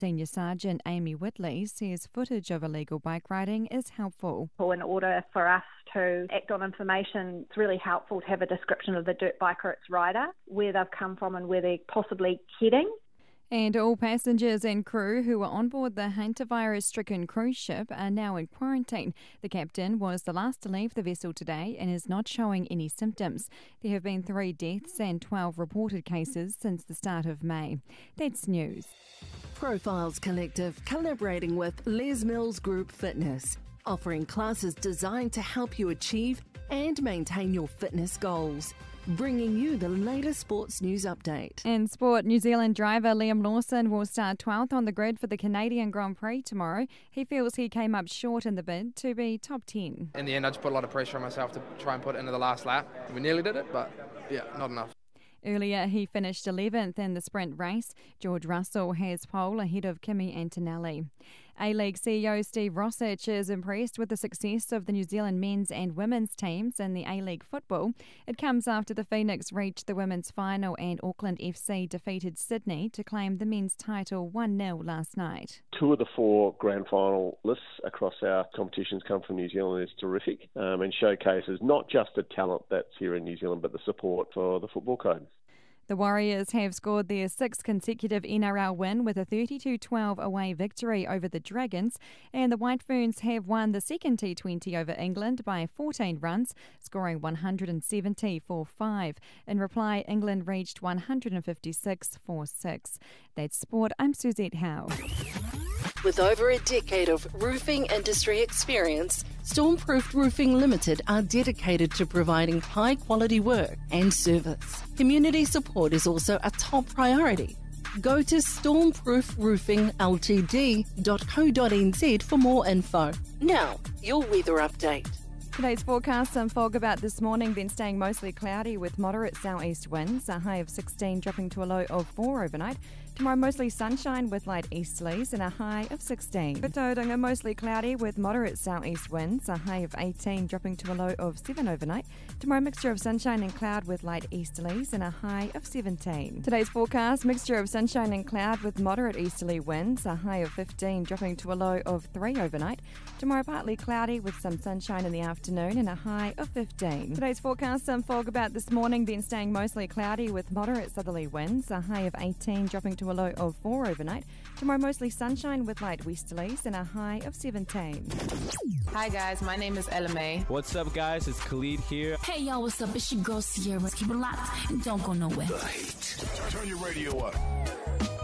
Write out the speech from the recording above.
Senior Sergeant Amy Whitley says footage of illegal bike riding is helpful. In order for us to act on information, it's really helpful to have a description of the dirt bike or its rider, where they've come from and where they're possibly heading. And all passengers and crew who were on board the hantavirus-stricken cruise ship are now in quarantine. The captain was the last to leave the vessel today and is not showing any symptoms. There have been 3 deaths and 12 reported cases since the start of May. That's news. Profiles Collective collaborating with Les Mills Group Fitness, offering classes designed to help you achieve and maintain your fitness goals. Bringing you the latest sports news update. In sport, New Zealand driver Liam Lawson will start 12th on the grid for the Canadian Grand Prix tomorrow. He feels he came up short in the bid to be top 10. In the end, I just put a lot of pressure on myself to try and put it into the last lap. We nearly did it, but not enough. Earlier, he finished 11th in the sprint race. George Russell has pole ahead of Kimi Antonelli. A-League CEO Steve Rossich is impressed with the success of the New Zealand men's and women's teams in the A-League football. It comes after the Phoenix reached the women's final and Auckland FC defeated Sydney to claim the men's title 1-0 last night. 2 of the 4 grand final lists across our competitions come from New Zealand. It's terrific and showcases not just the talent that's here in New Zealand, but the support for the football code. The Warriors have scored their 6th consecutive NRL win with a 32-12 away victory over the Dragons, and the White Ferns have won the second T20 over England by 14 runs, scoring 170 for 5. In reply, England reached 156 for 6. That's sport. I'm Suzette Howe. With over a decade of roofing industry experience, Stormproof Roofing Limited are dedicated to providing high-quality work and service. Community support is also a top priority. Go to stormproofroofingltd.co.nz for more info. Now, your weather update. Today's forecast, some fog about this morning, then staying mostly cloudy with moderate southeast winds, a high of 16 dropping to a low of 4 overnight. Tomorrow mostly sunshine with light easterlies and a high of 16. Tauranga mostly cloudy with moderate southeast winds, a high of 18 dropping to a low of 7 overnight. Tomorrow mixture of sunshine and cloud with light easterlies and a high of 17. Today's forecast, mixture of sunshine and cloud with moderate easterly winds, a high of 15 dropping to a low of 3 overnight. Tomorrow partly cloudy with some sunshine in the afternoon and a high of 15. Today's forecast, some fog about this morning, then staying mostly cloudy with moderate southerly winds, a high of 18 dropping to a low of 4 overnight. Tomorrow mostly sunshine with light westerlies and a high of 17. Hi guys, my name is Ella May. What's up guys, it's Khalid here. Hey y'all, what's up? It's your girl Sierra. Keep it locked and don't go nowhere. Turn your radio up.